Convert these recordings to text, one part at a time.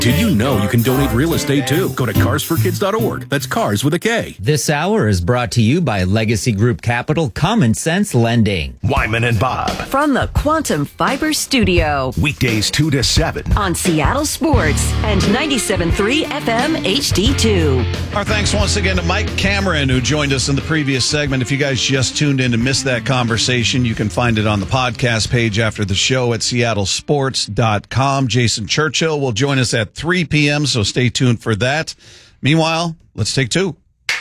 Did you know you can donate real estate too? Go to carsforkids.org. That's cars with a K. This hour is brought to you by Legacy Group Capital Common Sense Lending. Wyman and Bob. From the Quantum Fiber Studio. Weekdays 2 to 7. On Seattle Sports and 97.3 FM HD2. Our thanks once again to Mike Cameron, who joined us in the previous segment. If you guys just tuned in and missed that conversation, you can find it on the podcast page after the show at seattlesports.com. Jason Churchill will join us at 3 p.m., so stay tuned for that. Meanwhile, let's take two.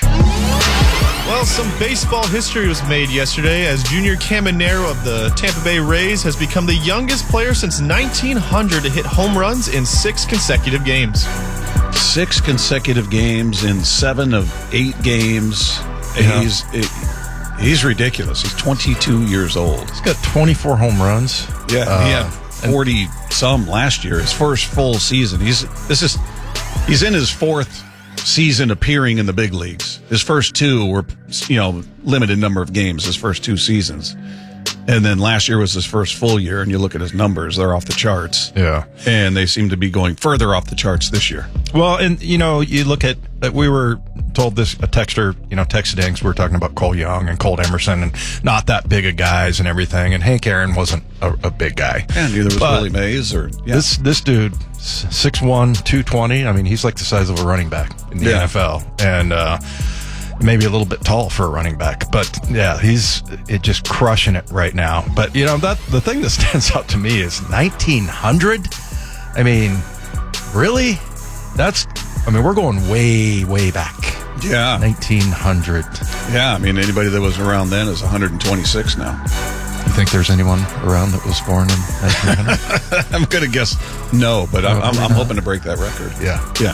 Well, some baseball history was made yesterday as Junior Caminero of the Tampa Bay Rays has become the youngest player since 1900 to hit home runs in 6 consecutive games. 6 consecutive games in 7 of 8 games. Yeah. He's ridiculous. He's 22 years old. He's got 24 home runs. Yeah, he had 40-some last year, his first full season. He's in his 4th season appearing in the big leagues. His first 2 were, limited number of games, his first 2 seasons. And then last year was his first full year, and you look at his numbers, they're off the charts. Yeah. And they seem to be going further off the charts this year. Well, and, you look at, we were told this, a texter, texted in, we were talking about Cole Young and Colt Emerson and not that big of guys and everything. And Hank Aaron wasn't a big guy. And neither was Willie Mays This dude, 6'1", 220. I mean, he's like the size of a running back in the NFL. And, maybe a little bit tall for a running back, but yeah, he's just crushing it right now. But the thing that stands out to me is 1900. I mean, really? We're going way, way back. Yeah. 1900. Yeah, I mean, anybody that was around then is 126 now. You think there's anyone around that was born in 1900? I'm going to guess no, but I'm hoping to break that record. Yeah. Yeah.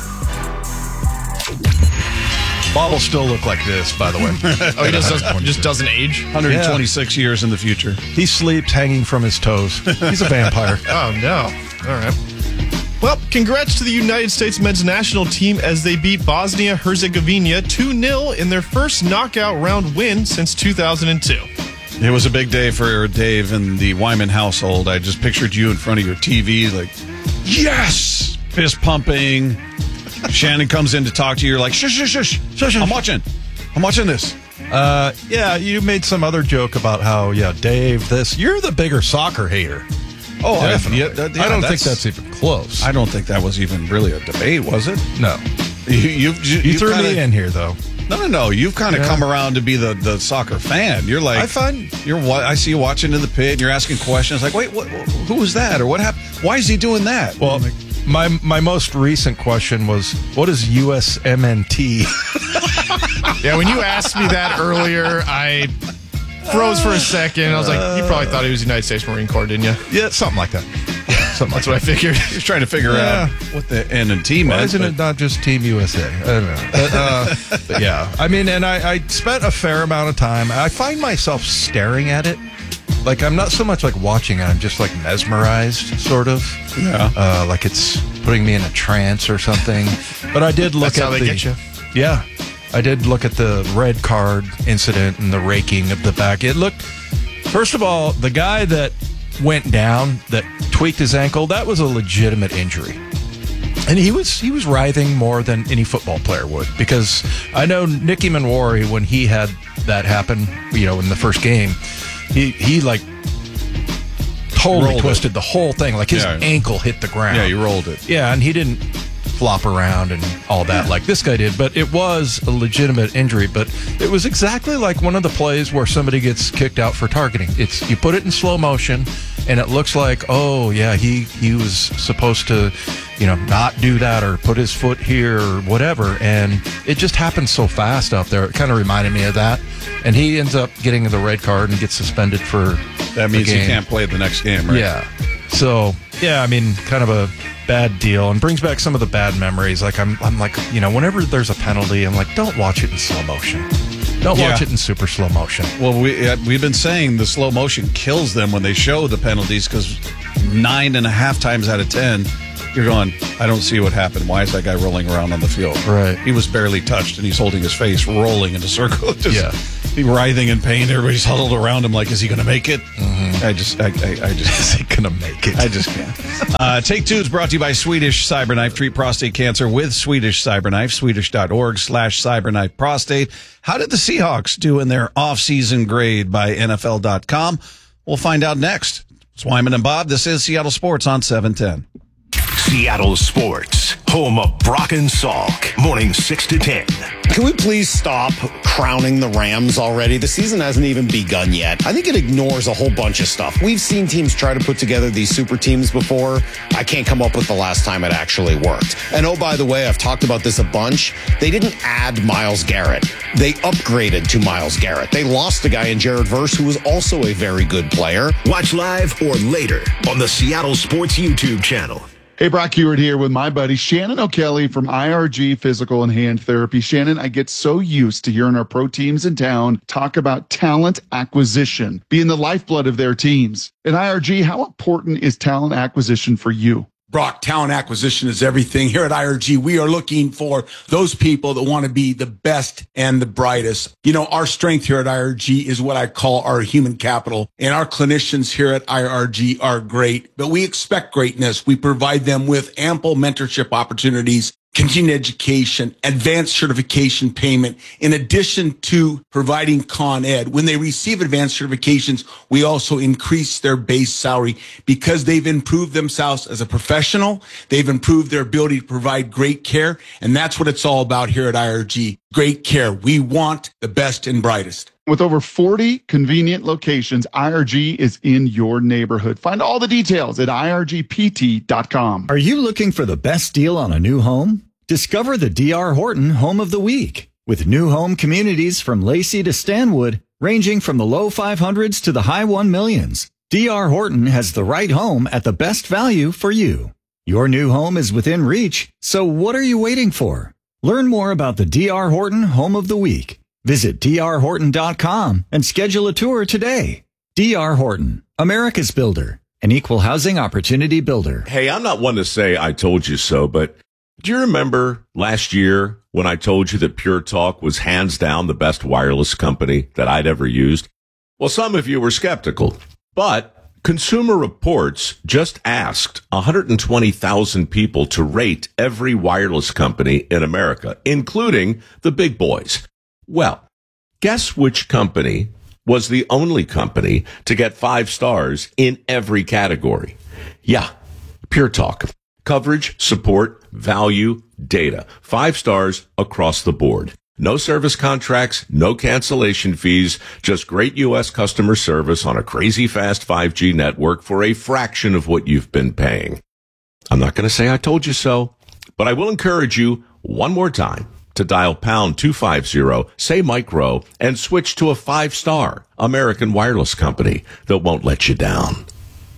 Bob will still look like this, by the way. He just doesn't age? 126 years in the future. He sleeps hanging from his toes. He's a vampire. Oh, no. All right. Well, congrats to the United States men's national team as they beat Bosnia-Herzegovina 2-0 in their first knockout round win since 2002. It was a big day for Dave and the Wyman household. I just pictured you in front of your TV like, yes! Fist pumping. Shannon comes in to talk to you. You're like, shush. I'm watching this. Yeah, you made some other joke about how, Dave, you're the bigger soccer hater. Oh, definitely. I don't think that's even close. I don't think that was even really a debate, was it? No. You threw me in here, though. No. You've kind of come around to be the soccer fan. You're like, I see you watching in the pit, and you're asking questions like, wait, who was that? Or what happened? Why is he doing that? Well, my most recent question was, what is USMNT? Yeah, when you asked me that earlier, I froze for a second. I was like, you probably thought he was United States Marine Corps, didn't you? Yeah, something like that. That's what I figured. He's trying to figure out what the N and T meant. Why isn't it not just Team USA? I don't know. But yeah, I mean, and I spent a fair amount of time. I find myself staring at it. Like, I'm not so much like watching it. I'm just like mesmerized, sort of. Yeah. Like it's putting me in a trance or something. But I did look That's how they get you. Yeah. I did look at the red card incident and the raking of the back. It looked, first of all, the guy that went down, that tweaked his ankle, that was a legitimate injury. And he was writhing more than any football player would, because I know Nicky Manwari, when he had that happen, in the first game, he like totally rolled twisted the whole thing. Like his ankle hit the ground. Yeah, he rolled it. Yeah, and he didn't flop around and all that like this guy did, but it was a legitimate injury. But it was exactly like one of the plays where somebody gets kicked out for targeting. It's, you put it in slow motion and it looks like, oh yeah, he was supposed to, not do that or put his foot here or whatever, and it just happened so fast out there. It kind of reminded me of that, and he ends up getting the red card and gets suspended for that means he can't play the next game, right? Yeah. So yeah, I mean, kind of a bad deal, and brings back some of the bad memories. Like I'm like, whenever there's a penalty, I'm like, don't watch it in slow motion. Don't watch it in super slow motion. Well, we've been saying the slow motion kills them when they show the penalties, because 9.5 times out of 10, you're going, I don't see what happened. Why is that guy rolling around on the field? Right. He was barely touched, and he's holding his face, rolling in a circle. Be writhing in pain. Everybody's huddled around him like, is he going to make it? I just Is he going to make it? I just can't. Take Two is brought to you by Swedish Cyberknife. Treat prostate cancer with Swedish Cyberknife. Swedish.org/cyberknife prostate. How did the Seahawks do in their off-season grade by NFL.com? We'll find out next. It's Wyman and Bob. This is Seattle Sports on 710. Seattle Sports, home of Brock and Salk, morning 6 to 10. Can we please stop crowning the Rams already? The season hasn't even begun yet. I think it ignores a whole bunch of stuff. We've seen teams try to put together these super teams before. I can't come up with the last time it actually worked. And oh, by the way, I've talked about this a bunch. They didn't add Myles Garrett. They upgraded to Myles Garrett. They lost a guy in Jared Verse who was also a very good player. Watch live or later on the Seattle Sports YouTube channel. Hey, Brock Heward here with my buddy Shannon O'Kelly from IRG Physical and Hand Therapy. Shannon, I get so used to hearing our pro teams in town talk about talent acquisition being the lifeblood of their teams. In IRG, how important is talent acquisition for you? Brock, talent acquisition is everything. Here at IRG, we are looking for those people that want to be the best and the brightest. You know, our strength here at IRG is what I call our human capital. And our clinicians here at IRG are great, but we expect greatness. We provide them with ample mentorship opportunities, continuing education, advanced certification payment, in addition to providing Con Ed. When they receive advanced certifications, we also increase their base salary because they've improved themselves as a professional. They've improved their ability to provide great care. And that's what it's all about here at IRG. Great care. We want the best and brightest. With over 40 convenient locations, IRG is in your neighborhood. Find all the details at irgpt.com. Are you looking for the best deal on a new home? Discover the D.R. Horton Home of the Week. With new home communities from Lacey to Stanwood, ranging from the low 500s to the high 1 millions, D.R. Horton has the right home at the best value for you. Your new home is within reach, so what are you waiting for? Learn more about the D.R. Horton Home of the Week. Visit drhorton.com and schedule a tour today. D.R. Horton, America's builder, an equal housing opportunity builder. Hey, I'm not one to say I told you so, but do you remember last year when I told you that Pure Talk was hands down the best wireless company that I'd ever used? Well, some of you were skeptical, but Consumer Reports just asked 120,000 people to rate every wireless company in America, including the big boys. Well, guess which company was the only company to get 5 stars in every category? Yeah, Pure Talk. Coverage, support, value, data. 5 stars across the board. No service contracts, no cancellation fees, just great U.S. customer service on a crazy fast 5G network for a fraction of what you've been paying. I'm not going to say I told you so, but I will encourage you one more time to dial pound 250, say micro, and switch to a 5-star American wireless company that won't let you down.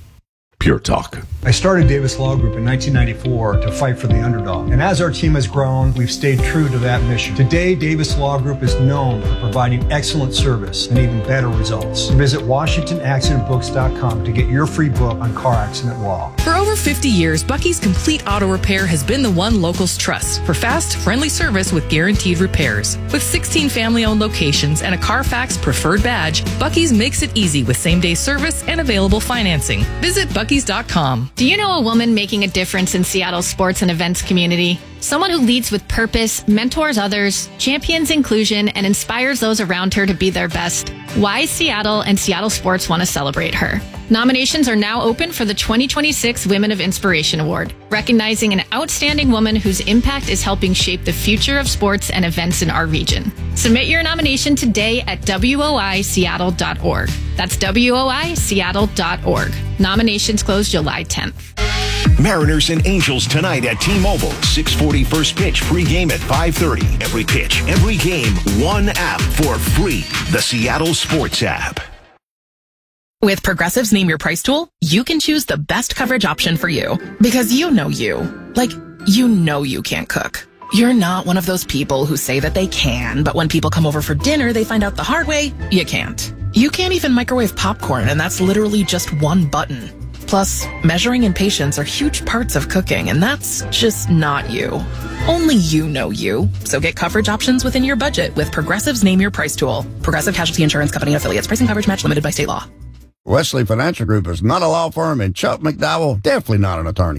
Pure Talk. I started Davis Law Group in 1994 to fight for the underdog. And as our team has grown, we've stayed true to that mission. Today, Davis Law Group is known for providing excellent service and even better results. Visit WashingtonAccidentBooks.com to get your free book on car accident law. For over 50 years, Bucky's Complete Auto Repair has been the one locals trust for fast, friendly service with guaranteed repairs. With 16 family-owned locations and a Carfax preferred badge, Bucky's makes it easy with same-day service and available financing. Visit Bucky's.com. Do you know a woman making a difference in Seattle's sports and events community? Someone who leads with purpose, mentors others, champions inclusion, and inspires those around her to be their best. Why Seattle and Seattle Sports want to celebrate her. Nominations are now open for the 2026 Women of Inspiration Award, recognizing an outstanding woman whose impact is helping shape the future of sports and events in our region. Submit your nomination today at woiseattle.org. That's woiseattle.org. Nominations close July 10th. Mariners and Angels tonight at T-Mobile. 6:40 first pitch, pregame at 5:30. Every pitch, every game, one app for free. The Seattle Sports app. With Progressive's Name Your Price tool, you can choose the best coverage option for you. Because you know you. Like, you know you can't cook. You're not one of those people who say that they can, but when people come over for dinner, they find out the hard way, you can't. You can't even microwave popcorn, and that's literally just one button. Plus, measuring and patience are huge parts of cooking, and that's just not you. Only you know you. So get coverage options within your budget with Progressive's Name Your Price tool. Progressive Casualty Insurance Company and affiliates. Pricing coverage match limited by state law. Wesley Financial Group is not a law firm, and Chuck McDowell, definitely not an attorney.